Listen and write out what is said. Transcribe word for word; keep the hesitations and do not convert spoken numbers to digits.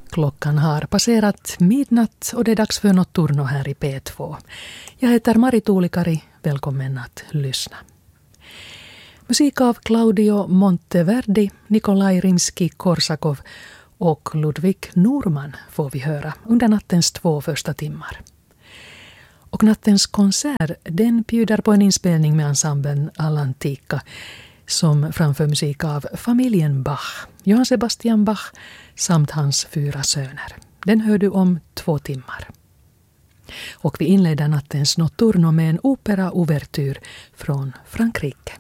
Klockan har passerat midnatt och det är dags för Notturno här i P två. Jag heter Mari Tuulikari, välkommen att lyssna. Musik av Claudio Monteverdi, Nikolaj Rimski-Korsakov och Ludwig Norman får vi höra under nattens två första timmar. Och nattens konsert, den bjuder på en inspelning med ensemblen Allantika som framför musik av familjen Bach, Johann Sebastian Bach samt hans fyra söner. Den hör du om två timmar. Och vi inleder nattens Notturno med en opera-ouvertyr från Frankrike.